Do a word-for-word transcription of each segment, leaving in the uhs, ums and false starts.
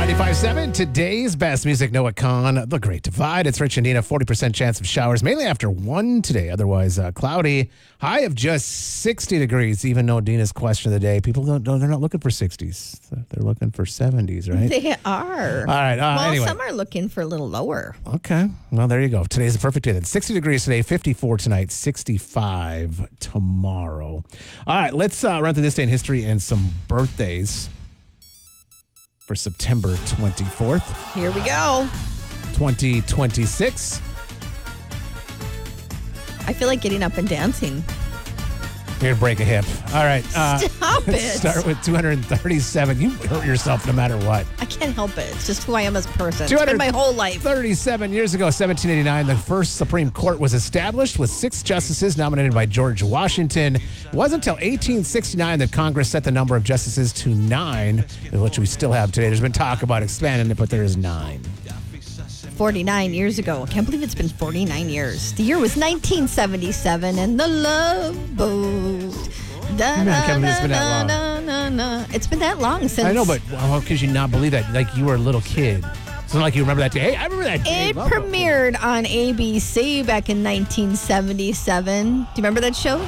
ninety-five point seven, today's best music, Noah Kahn, The Great Divide. It's Rich and Dina, forty percent chance of showers, mainly after one today. Otherwise, uh, cloudy. High of just sixty degrees, even though Dina's question of the day. People don't, don't they're not looking for sixties. They're looking for seventies, right? They are. All right. Uh, well, anyway. some are looking for a little lower. Okay. Well, there you go. Today's the perfect day then. sixty degrees today, fifty-four tonight, sixty-five tomorrow. All right. Let's uh, run through this day in history and some birthdays for September twenty-fourth. Here we go. twenty twenty-six. I feel like getting up and dancing. Here to break a hip. All right. Uh, Stop let's it. start with two hundred thirty-seven. You hurt yourself no matter what. I can't help it. It's just who I am as a person. It's been my whole life. thirty-seven years ago, seventeen eighty-nine, the first Supreme Court was established with six justices nominated by George Washington. It wasn't until eighteen sixty-nine that Congress set the number of justices to nine, which we still have today. There's been talk about expanding it, but there is nine. forty-nine years ago. I can't believe it's been forty-nine years. The year was nineteen seventy-seven, and the Love Boat. Da, Man, I can't believe it's been da, that da, da, da, da. It's been that long since. I know, but how could you not believe that? Like you were a little kid. It's not like you remember that day. Hey, I remember that day. It premiered on A B C back in nineteen seventy-seven. Do you remember that show?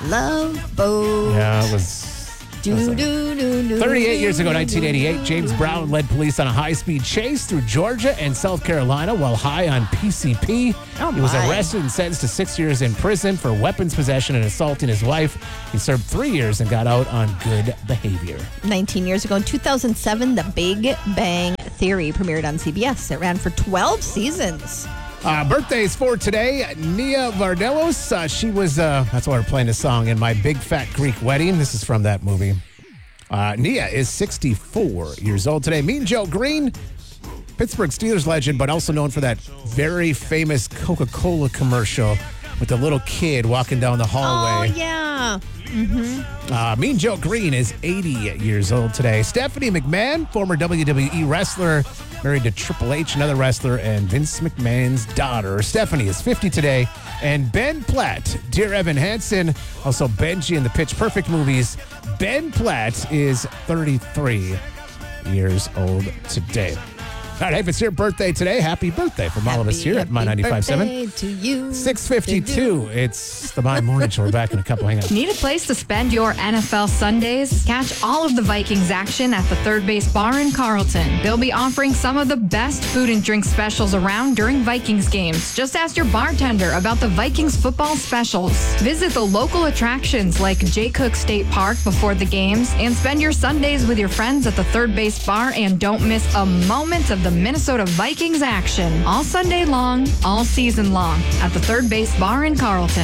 Love Boat. Yeah, it was. Do, do, do, do, thirty-eight do, years ago, do, nineteen eighty-eight, James Brown led police on a high-speed chase through Georgia and South Carolina while high on P C P. Oh, he was my. arrested and sentenced to six years in prison for weapons possession and assaulting his wife. He served three years and got out on good behavior. nineteen years ago, in two thousand seven, The Big Bang Theory premiered on C B S. It ran for twelve seasons. Uh, birthdays for today, Nia Vardalos. Uh, she was, uh, that's why we're playing this song, in My Big Fat Greek Wedding. This is from that movie. Uh, Nia is sixty-four years old today. Mean Joe Green, Pittsburgh Steelers legend, but also known for that very famous Coca-Cola commercial with the little kid walking down the hallway. Oh, yeah. Mm-hmm. Uh, Mean Joe Green is eighty years old today. Stephanie McMahon, former W W E wrestler, married to Triple H, another wrestler, and Vince McMahon's daughter. Stephanie is fifty today. And Ben Platt, Dear Evan Hansen, also Benji in the Pitch Perfect movies. Ben Platt is thirty-three years old today. All right, if it's your birthday today, happy birthday from all of us here at My ninety-five point seven. To you. six fifty-two. It's the My Morning Show. We're back in a couple. Hang on. Need a place to spend your N F L Sundays? Catch all of the Vikings action at the Third Base Bar in Carlton. They'll be offering some of the best food and drink specials around during Vikings games. Just ask your bartender about the Vikings football specials. Visit the local attractions like Jay Cook State Park before the games and spend your Sundays with your friends at the Third Base Bar, and don't miss a moment of the Minnesota Vikings action all Sunday long, all season long at the Third Base Bar in Carlton.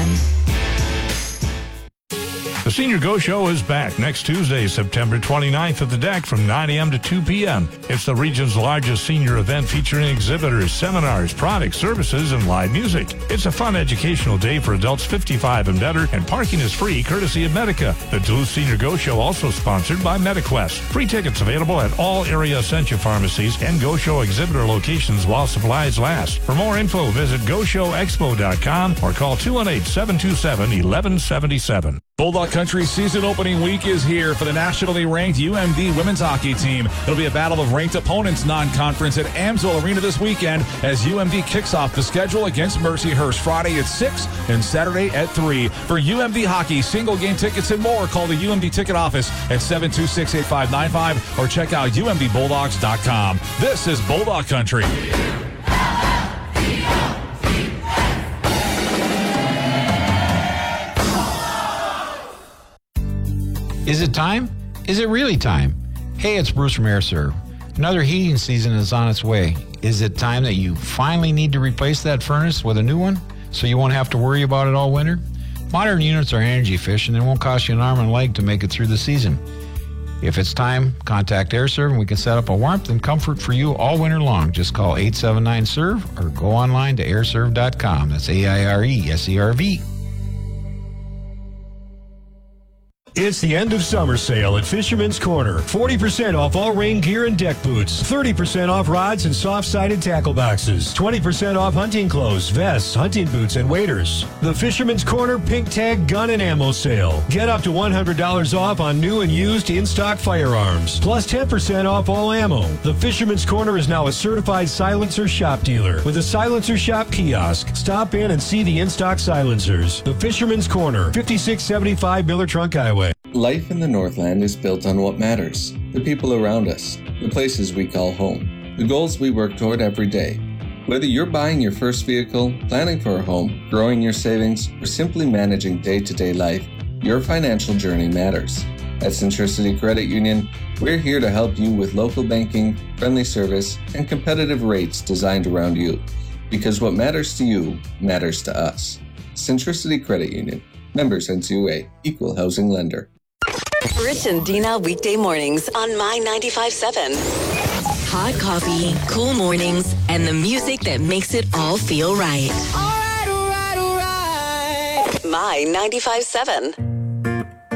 The Senior Go Show is back next Tuesday, September twenty-ninth at the Deck from nine a.m. to two p.m. It's the region's largest senior event featuring exhibitors, seminars, products, services, and live music. It's a fun educational day for adults fifty-five and better, and parking is free courtesy of Medica. The Duluth Senior Go Show also sponsored by MediQuest. Free tickets available at all area Essentia pharmacies and Go Show exhibitor locations while supplies last. For more info, visit go show expo dot com or call two one eight, seven two seven, one one seven seven. Bulldog Country season opening week is here for the nationally ranked U M D women's hockey team. It'll be a battle of ranked opponents non-conference at Amsoil Arena this weekend as U M D kicks off the schedule against Mercyhurst Friday at six and Saturday at three. For U M D hockey, single game tickets and more, call the U M D ticket office at seven two six, eight five nine five or check out U M D bulldogs dot com. This is Bulldog Country. Is it time? Is it really time? Hey, it's Bruce from AirServe. Another heating season is on its way. Is it time that you finally need to replace that furnace with a new one so you won't have to worry about it all winter? Modern units are energy efficient and won't cost you an arm and a leg to make it through the season. If it's time, contact AirServe and we can set up a warmth and comfort for you all winter long. Just call eight seven nine S E R V or go online to air serve dot com. That's A I R E S E R V. It's the end of summer sale at Fisherman's Corner. forty percent off all rain gear and deck boots. thirty percent off rods and soft-sided tackle boxes. twenty percent off hunting clothes, vests, hunting boots, and waders. The Fisherman's Corner Pink Tag Gun and Ammo Sale. Get up to one hundred dollars off on new and used in-stock firearms. Plus ten percent off all ammo. The Fisherman's Corner is now a certified silencer shop dealer with a silencer shop kiosk. Stop in and see the in-stock silencers. The Fisherman's Corner, fifty-six seventy-five Miller Trunk Highway. Life in the Northland is built on what matters, the people around us, the places we call home, the goals we work toward every day. Whether you're buying your first vehicle, planning for a home, growing your savings, or simply managing day-to-day life, your financial journey matters. At Centricity Credit Union, we're here to help you with local banking, friendly service, and competitive rates designed around you. Because what matters to you matters to us. Centricity Credit Union. Members N C U A. Equal housing lender. Rich and Dina weekday mornings on My ninety-five seven. Hot coffee, cool mornings, and the music that makes it all feel right. All right, all right, all right. My ninety-five seven.